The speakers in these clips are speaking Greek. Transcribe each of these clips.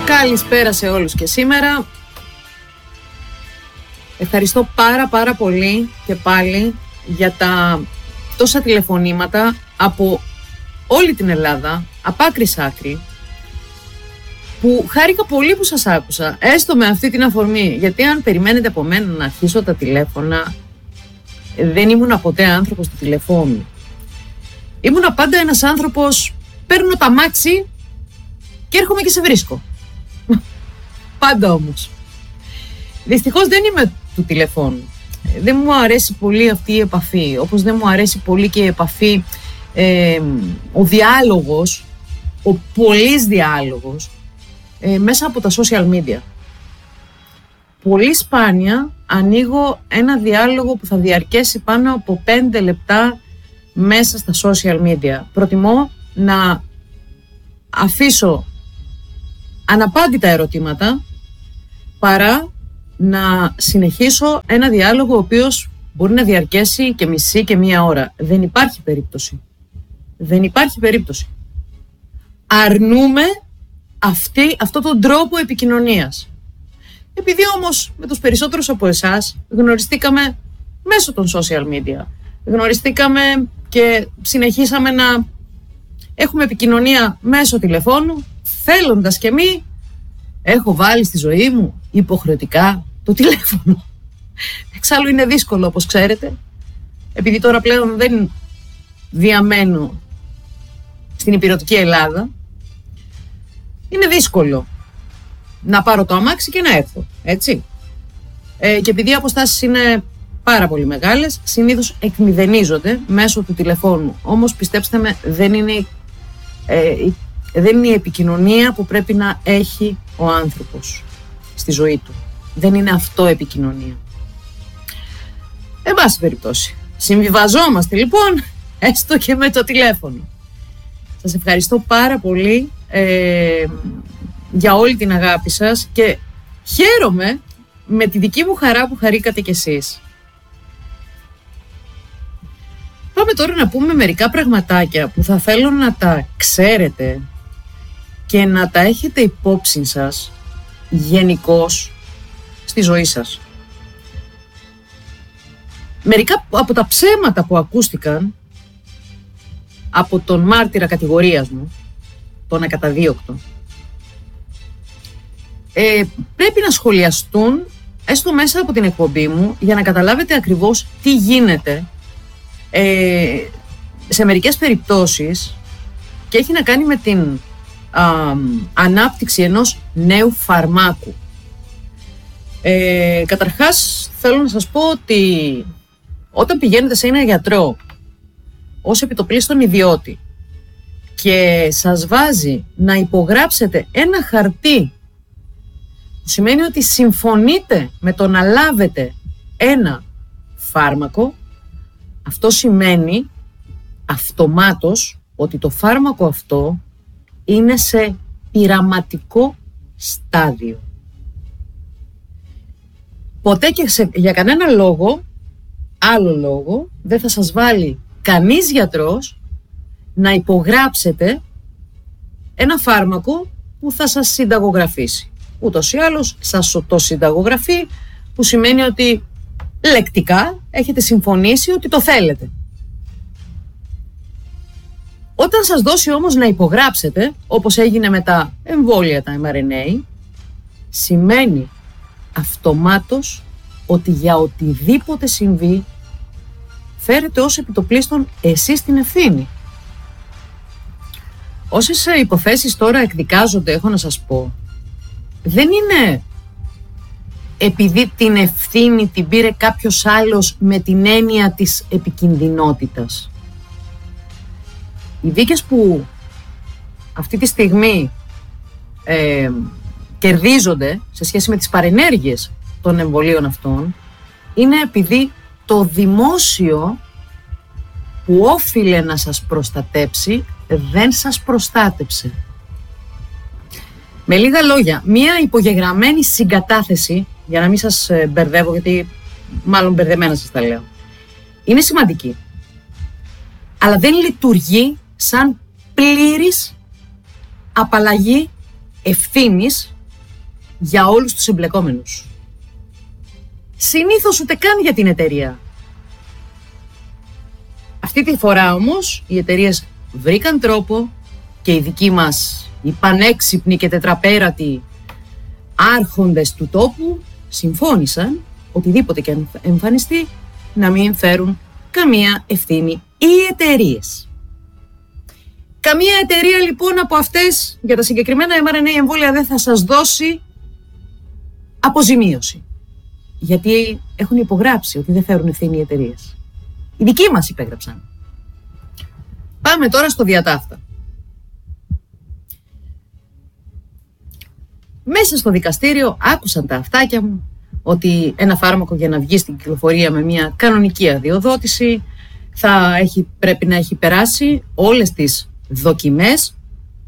Καλησπέρα σε όλους και σήμερα. Ευχαριστώ πάρα πολύ και πάλι για τα τόσα τηλεφωνήματα από όλη την Ελλάδα, από άκρη σ' άκρη, που χάρηκα πολύ που σας άκουσα, έστω με αυτή την αφορμή, γιατί αν περιμένετε από μένα να αρχίσω τα τηλέφωνα, δεν ήμουν ποτέ άνθρωπος του τηλεφώνου. Ήμουνα πάντα ένας άνθρωπος, παίρνω τα αμάξι και έρχομαι και σε βρίσκω. Πάντα όμως. Δυστυχώς δεν είμαι του τηλεφώνου. Δεν μου αρέσει πολύ αυτή η επαφή, όπως δεν μου αρέσει πολύ και η επαφή, ο διάλογος, ο πολύς διάλογος μέσα από τα social media. Πολύ σπάνια ανοίγω ένα διάλογο που θα διαρκέσει πάνω από 5 λεπτά μέσα στα social media. Προτιμώ να αφήσω αναπάντητα ερωτήματα παρά να συνεχίσω ένα διάλογο ο οποίος μπορεί να διαρκέσει και μισή και μία ώρα. Δεν υπάρχει περίπτωση. Δεν υπάρχει περίπτωση. Αρνούμε αυτό τον τρόπο επικοινωνίας. Επειδή όμως με τους περισσότερους από εσάς γνωριστήκαμε μέσω των social media. Γνωριστήκαμε και συνεχίσαμε να έχουμε επικοινωνία μέσω τηλεφώνου. Θέλοντας και μη, έχω βάλει στη ζωή μου υποχρεωτικά το τηλέφωνο. Εξάλλου είναι δύσκολο, όπως ξέρετε, επειδή τώρα πλέον δεν διαμένω στην υπηρετική Ελλάδα. Είναι δύσκολο να πάρω το αμάξι και να έρθω, έτσι. Και επειδή οι αποστάσεις είναι πάρα πολύ μεγάλες, συνήθως εκμηδενίζονται μέσω του τηλεφώνου. Όμως πιστέψτε με, δεν είναι η επικοινωνία που πρέπει να έχει ο άνθρωπος στη ζωή του. Δεν είναι αυτό επικοινωνία. Εν πάση περιπτώσει, συμβιβαζόμαστε λοιπόν, έστω και με το τηλέφωνο. Σας ευχαριστώ πάρα πολύ για όλη την αγάπη σας και χαίρομαι με τη δική μου χαρά που χαρήκατε κι εσείς. Πάμε τώρα να πούμε μερικά πραγματάκια που θα θέλω να τα ξέρετε και να τα έχετε υπόψη σας γενικώς στη ζωή σας. Μερικά από τα ψέματα που ακούστηκαν από τον μάρτυρα κατηγορίας μου, τον ακαταδίωκτο, πρέπει να σχολιαστούν έστω μέσα από την εκπομπή μου για να καταλάβετε ακριβώς τι γίνεται σε μερικές περιπτώσεις, και έχει να κάνει με την ανάπτυξη ενός νέου φαρμάκου. Καταρχάς θέλω να σας πω ότι όταν πηγαίνετε σε έναν γιατρό ως επιτοπλίστων ιδιώτη και σας βάζει να υπογράψετε ένα χαρτί που σημαίνει ότι συμφωνείτε με το να λάβετε ένα φάρμακο, αυτό σημαίνει αυτομάτως ότι το φάρμακο αυτό είναι σε πειραματικό στάδιο. Ποτέ και για κανένα λόγο, άλλο λόγο, δεν θα σας βάλει κανείς γιατρός να υπογράψετε ένα φάρμακο που θα σας συνταγογραφήσει. Ούτως ή άλλως σας το συνταγογραφεί, που σημαίνει ότι λεκτικά έχετε συμφωνήσει ότι το θέλετε. Όταν σας δώσει όμως να υπογράψετε, όπως έγινε με τα εμβόλια, τα mRNA, σημαίνει αυτομάτως ότι για οτιδήποτε συμβεί φέρετε ως επιτοπλίστων εσείς την ευθύνη. Όσες υποθέσεις τώρα εκδικάζονται, έχω να σας πω, δεν είναι επειδή την ευθύνη την πήρε κάποιος άλλος με την έννοια της επικινδυνότητας. Οι δίκες που αυτή τη στιγμή κερδίζονται σε σχέση με τις παρενέργειες των εμβολίων αυτών είναι επειδή το δημόσιο που όφιλε να σας προστατέψει δεν σας προστάτεψε. Με λίγα λόγια, μία υπογεγραμμένη συγκατάθεση, για να μην σας μπερδεύω, γιατί μάλλον μπερδεμένα σας τα λέω, είναι σημαντική, αλλά δεν λειτουργεί σαν πλήρης απαλλαγή ευθύνης για όλους τους εμπλεκόμενους. Συνήθως ούτε καν για την εταιρεία. Αυτή τη φορά όμως οι εταιρείες βρήκαν τρόπο και οι δικοί μας, οι πανέξυπνοι και τετραπέρατοι άρχοντες του τόπου, συμφώνησαν οτιδήποτε και αν εμφανιστεί να μην φέρουν καμία ευθύνη οι εταιρείες. Καμία εταιρεία λοιπόν από αυτές για τα συγκεκριμένα mRNA εμβόλια δεν θα σας δώσει αποζημίωση. Γιατί έχουν υπογράψει ότι δεν φέρουν ευθύνη οι εταιρείες. Οι δικοί μας υπέγραψαν. Πάμε τώρα στο διατάφτα. Μέσα στο δικαστήριο άκουσαν τα αυτάκια μου ότι ένα φάρμακο για να βγει στην κυκλοφορία με μια κανονική αδειοδότηση πρέπει να έχει περάσει όλες τις δοκιμές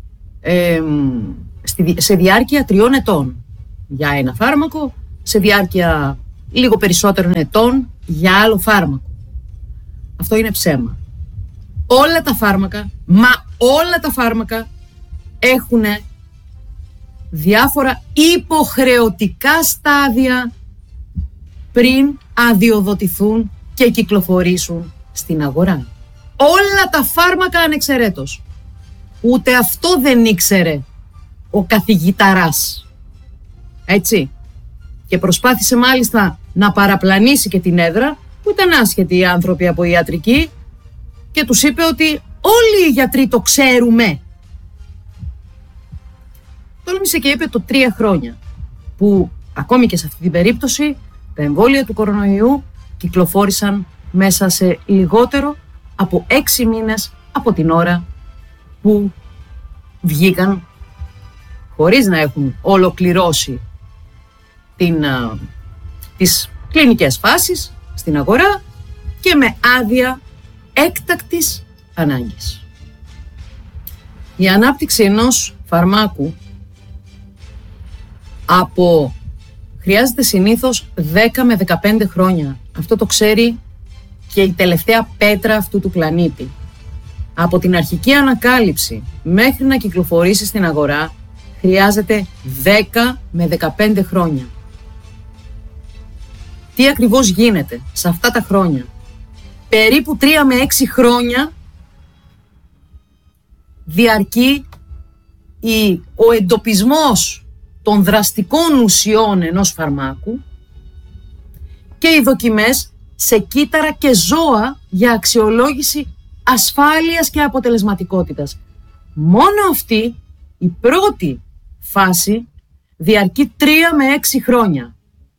σε διάρκεια 3 ετών για ένα φάρμακο, σε διάρκεια λίγο περισσότερων ετών για άλλο φάρμακο. Αυτό είναι ψέμα. Όλα τα φάρμακα έχουν διάφορα υποχρεωτικά στάδια πριν αδειοδοτηθούν και κυκλοφορήσουν στην αγορά. Όλα τα φάρμακα ανεξαιρέτως. Ούτε αυτό δεν ήξερε ο καθηγηταράς. Έτσι. Και προσπάθησε μάλιστα να παραπλανήσει και την έδρα που ήταν άσχετοι οι άνθρωποι από ιατρική και τους είπε ότι όλοι οι γιατροί το ξέρουμε. Τόλμησε και είπε το 3 χρόνια που ακόμη και σε αυτή την περίπτωση τα εμβόλια του κορονοϊού κυκλοφόρησαν μέσα σε λιγότερο από 6 μήνες από την ώρα που βγήκαν χωρίς να έχουν ολοκληρώσει τις κλινικές φάσεις στην αγορά και με άδεια έκτακτης ανάγκης. Η ανάπτυξη ενός φαρμάκου χρειάζεται συνήθως 10 με 15 χρόνια. Αυτό το ξέρει και η τελευταία πέτρα αυτού του πλανήτη. Από την αρχική ανακάλυψη μέχρι να κυκλοφορήσει στην αγορά χρειάζεται 10 με 15 χρόνια. Τι ακριβώς γίνεται σε αυτά τα χρόνια? Περίπου 3 με 6 χρόνια διαρκεί ο εντοπισμός των δραστικών ουσιών ενός φαρμάκου και οι δοκιμές σε κύτταρα και ζώα για αξιολόγηση ασφάλειας και αποτελεσματικότητας. Μόνο αυτή η πρώτη φάση διαρκεί 3 με 6 χρόνια.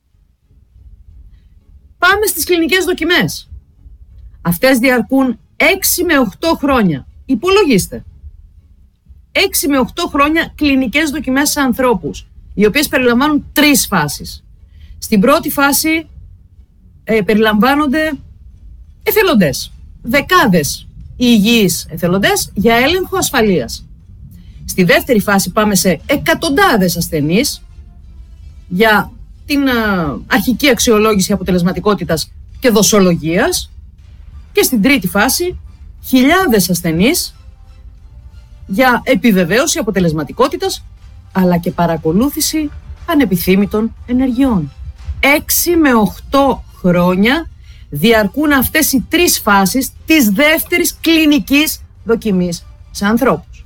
Πάμε στις κλινικές δοκιμές. Αυτές διαρκούν 6 με 8 χρόνια. Υπολογίστε. 6 με 8 χρόνια κλινικές δοκιμές σε ανθρώπους, οι οποίες περιλαμβάνουν 3 φάσεις. Στην πρώτη φάση περιλαμβάνονται εθελοντές. Δεκάδες υγιείς εθελοντές για έλεγχο ασφαλείας. Στη δεύτερη φάση πάμε σε εκατοντάδες ασθενείς για την αρχική αξιολόγηση αποτελεσματικότητας και δοσολογίας. Και στην τρίτη φάση χιλιάδες ασθενείς για επιβεβαίωση αποτελεσματικότητας αλλά και παρακολούθηση ανεπιθύμητων ενεργειών. 6 με 8 χρόνια διαρκούν αυτές οι 3 φάσεις της δεύτερης κλινικής δοκιμής σε ανθρώπους.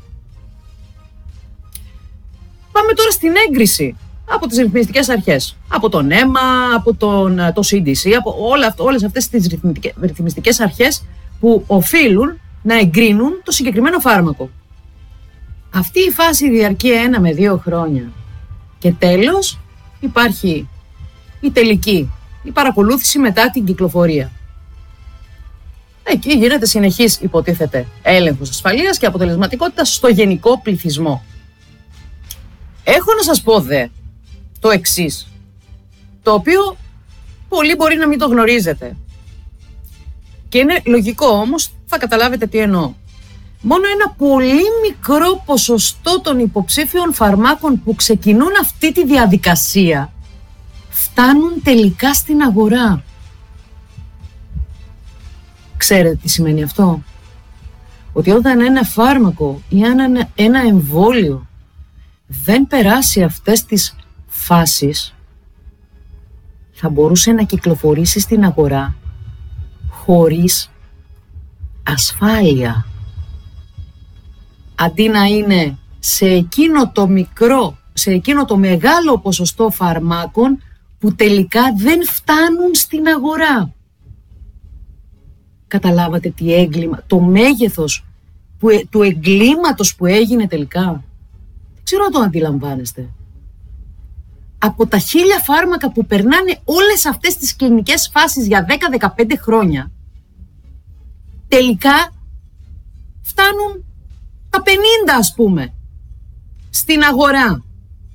Πάμε τώρα στην έγκριση από τις ρυθμιστικές αρχές, από τον αίμα, από το CDC, από όλες αυτές τις ρυθμιστικές αρχές που οφείλουν να εγκρίνουν το συγκεκριμένο φάρμακο. Αυτή η φάση διαρκεί 1 με 2 χρόνια και τέλος υπάρχει η παρακολούθηση μετά την κυκλοφορία. Εκεί γίνεται συνεχής, υποτίθεται, έλεγχος ασφαλείας και αποτελεσματικότητας στο γενικό πληθυσμό. Έχω να σας πω το εξής, το οποίο πολλοί μπορεί να μην το γνωρίζετε. Και είναι λογικό όμως, θα καταλάβετε τι εννοώ. Μόνο ένα πολύ μικρό ποσοστό των υποψήφιων φαρμάκων που ξεκινούν αυτή τη διαδικασία φτάνουν τελικά στην αγορά. Ξέρετε τι σημαίνει αυτό? Ότι όταν ένα φάρμακο ή ένα εμβόλιο δεν περάσει αυτές τις φάσεις θα μπορούσε να κυκλοφορήσει στην αγορά χωρίς ασφάλεια. Αντί να είναι σε εκείνο το μεγάλο ποσοστό φαρμάκων που τελικά δεν φτάνουν στην αγορά. Καταλάβατε τι έγκλημα, το μέγεθος του εγκλήματος που έγινε τελικά? Δεν ξέρω αν το αντιλαμβάνεστε. Από τα 1000 φάρμακα που περνάνε όλες αυτές τις κλινικές φάσεις για 10-15 χρόνια, τελικά φτάνουν τα 50 ας πούμε στην αγορά.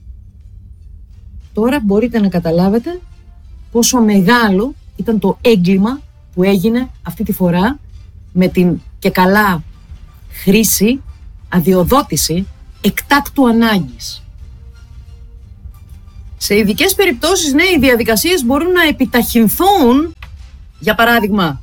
Τώρα μπορείτε να καταλάβετε πόσο μεγάλο ήταν το έγκλημα που έγινε αυτή τη φορά με την και καλά χρήση, αδειοδότηση εκτάκτου ανάγκης. Σε ειδικές περιπτώσεις, ναι, οι διαδικασίες μπορούν να επιταχυνθούν, για παράδειγμα,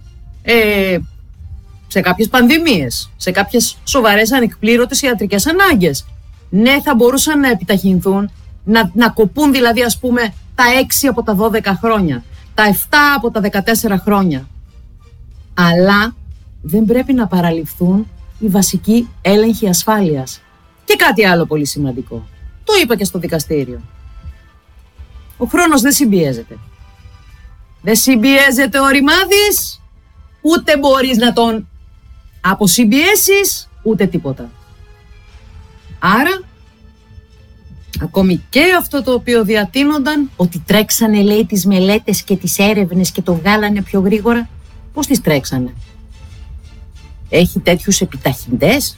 σε κάποιες πανδημίες, σε κάποιες σοβαρές ανεκπλήρωτες ιατρικές ανάγκες. Ναι, θα μπορούσαν να επιταχυνθούν, να κοπούν δηλαδή ας πούμε τα 6 από τα 12 χρόνια, τα 7 από τα 14 χρόνια. Αλλά δεν πρέπει να παραληφθούν οι βασικοί έλεγχοι ασφάλειας. Και κάτι άλλο πολύ σημαντικό. Το είπα και στο δικαστήριο. Ο χρόνος δεν συμπιέζεται. Δεν συμπιέζεται ο ρημάδης, ούτε μπορείς να τον αποσυμπιέσεις, ούτε τίποτα. Άρα, ακόμη και αυτό το οποίο διατείνονταν, ότι τρέξανε λέει τις μελέτες και τις έρευνες και το βγάλανε πιο γρήγορα, πώς τις τρέξανε? Έχει τέτοιους επιταχυντές?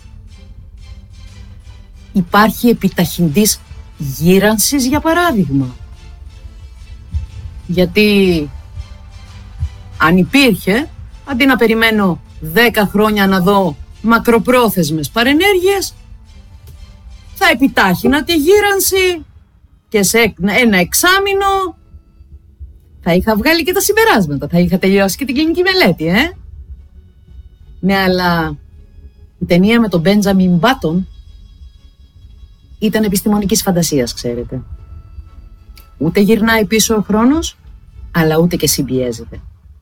Υπάρχει επιταχυντής γύρανσης για παράδειγμα? Γιατί αν υπήρχε, αντί να περιμένω 10 χρόνια να δω μακροπρόθεσμες παρενέργειες, θα επιτάχυνα τη γύρανση και σε ένα εξάμηνο θα είχα βγάλει και τα συμπεράσματα, θα είχα τελειώσει και την κλινική μελέτη, Ναι, αλλά η ταινία με τον Μπέντζαμιν Μπάτον ήταν επιστημονικής φαντασίας, ξέρετε. Ούτε γυρνάει πίσω ο χρόνος, αλλά ούτε και συμπιέζεται.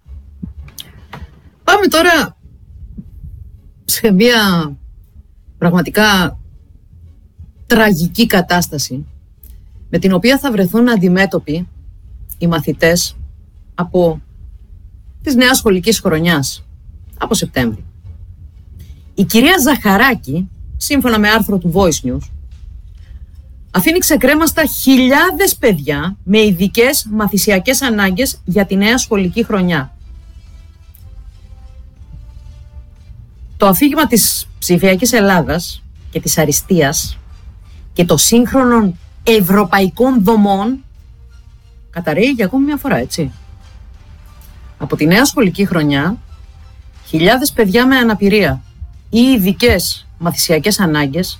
Πάμε τώρα σε μια πραγματικά τραγική κατάσταση με την οποία θα βρεθούν αντιμέτωποι οι μαθητές από της νέας σχολικής χρονιάς, από Σεπτέμβρη. Η κυρία Ζαχαράκη, σύμφωνα με άρθρο του Voice News, αφήνει ξεκρέμαστα χιλιάδες παιδιά με ειδικές μαθησιακές ανάγκες για τη νέα σχολική χρονιά. Το αφήγημα της ψηφιακής Ελλάδας και της αριστείας και των σύγχρονων ευρωπαϊκών δομών καταρρέει για ακόμη μια φορά, έτσι. Από τη νέα σχολική χρονιά, χιλιάδες παιδιά με αναπηρία ή ειδικές μαθησιακές ανάγκες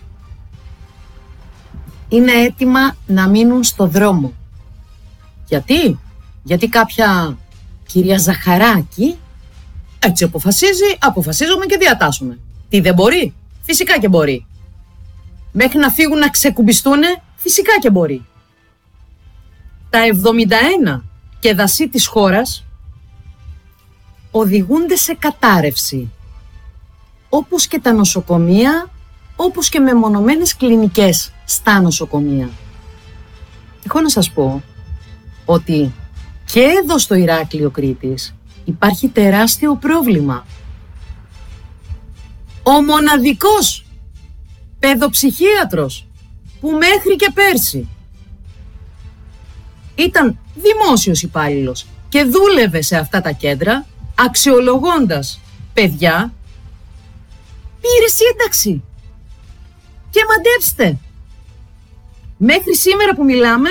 είναι έτοιμα να μείνουν στο δρόμο. Γιατί? Γιατί κάποια κυρία Ζαχαράκη έτσι αποφασίζει, αποφασίζουμε και διατάσσουμε. Τι δεν μπορεί? Φυσικά και μπορεί. Μέχρι να φύγουν να ξεκουμπιστούνε, φυσικά και μπορεί. Τα 71 και δασί της χώρας οδηγούνται σε κατάρρευση. Όπως και τα νοσοκομεία, όπως και μεμονωμένες κλινικές στα νοσοκομεία. Έχω να σας πω ότι και εδώ στο Ηράκλειο Κρήτης υπάρχει τεράστιο πρόβλημα. Ο μοναδικός παιδοψυχίατρος που μέχρι και πέρσι ήταν δημόσιος υπάλληλος και δούλευε σε αυτά τα κέντρα αξιολογώντας παιδιά, πήρε σύνταξη. Και μαντέψτε, μέχρι σήμερα που μιλάμε,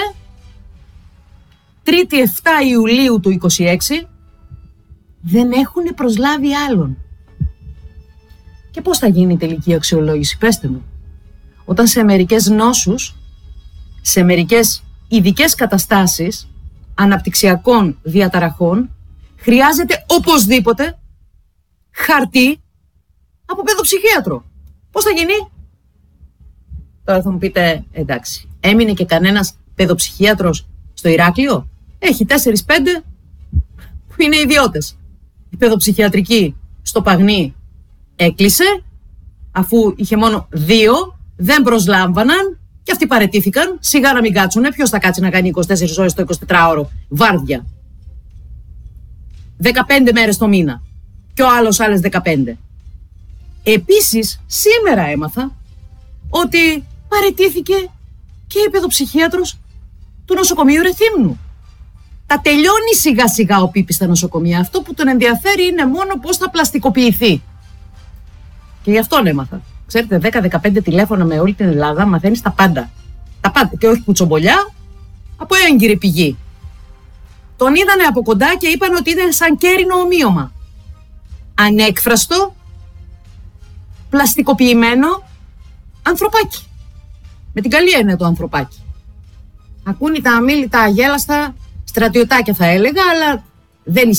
3η 7 Ιουλίου του 26, δεν έχουν προσλάβει άλλον. Και πώς θα γίνει η τελική αξιολόγηση, πέστε μου? Όταν σε μερικές νόσους, σε μερικές ειδικές καταστάσεις αναπτυξιακών διαταραχών, χρειάζεται οπωσδήποτε χαρτί από παιδοψυχίατρο. Πώς θα γίνει? Τώρα θα μου πείτε, εντάξει, έμεινε και κανένας παιδοψυχίατρος στο Ηράκλειο? Έχει 4-5 που είναι ιδιώτες. Η παιδοψυχιατρική στο Παγνί έκλεισε, αφού είχε μόνο 2, δεν προσλάμβαναν και αυτοί παραιτήθηκαν. Σιγά να μην κάτσουνε. Ποιος θα κάτσει να κάνει 24 ώρες το 24ωρο βάρδια? 15 μέρες το μήνα. Και ο άλλος άλλες 15. Επίσης, σήμερα έμαθα ότι παραιτήθηκε και η παιδοψυχίατρος του νοσοκομείου Ρεθύμνου. Τα τελειώνει σιγά σιγά ο Πίπης στα νοσοκομεία. Αυτό που τον ενδιαφέρει είναι μόνο πώς θα πλαστικοποιηθεί. Και γι' αυτόν έμαθα. Ξέρετε, 10-15 τηλέφωνα με όλη την Ελλάδα, μαθαίνεις τα πάντα. Τα πάντα. Και όχι κουτσομπολιά, από έγκυρη πηγή. Τον είδανε από κοντά και είπαν ότι ήταν σαν κέρινο ομοίωμα. Ανέκφραστο, πλαστικοποιημένο ανθρωπάκι. Με την καλή έννοια το ανθρωπάκι. Ακούνε τα αμίλητα αγέλαστα στρατιωτάκια θα έλεγα, αλλά δεν